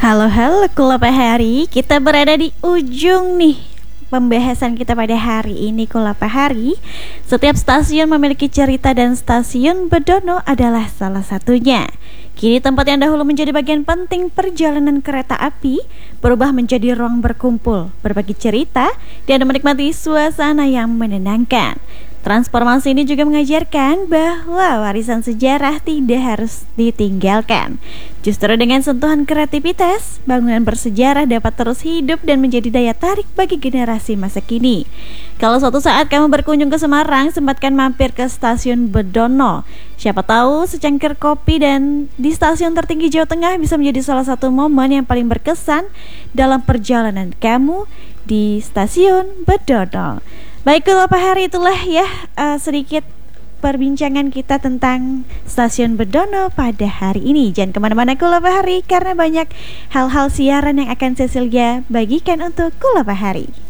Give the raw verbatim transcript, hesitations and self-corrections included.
Halo halo Kula Pahari, kita berada di ujung nih pembahasan kita pada hari ini Kula Pahari. Setiap stasiun memiliki cerita dan stasiun Bedono adalah salah satunya. Kini tempat yang dahulu menjadi bagian penting perjalanan kereta api berubah menjadi ruang berkumpul, berbagi cerita, dan menikmati suasana yang menenangkan. Transformasi ini juga mengajarkan bahwa warisan sejarah tidak harus ditinggalkan. Justru dengan sentuhan kreativitas, bangunan bersejarah dapat terus hidup dan menjadi daya tarik bagi generasi masa kini. Kalau suatu saat kamu berkunjung ke Semarang, sempatkan mampir ke stasiun Bedono. Siapa tahu secangkir kopi dan di stasiun tertinggi Jawa Tengah bisa menjadi salah satu momen yang paling berkesan dalam perjalanan kamu di stasiun Bedono. Baik Kula Pahari, itulah ya uh, sedikit perbincangan kita tentang stasiun Bedono pada hari ini. Jangan kemana-mana Kula Pahari, karena banyak hal-hal siaran yang akan Cecilia bagikan untuk Kula Pahari.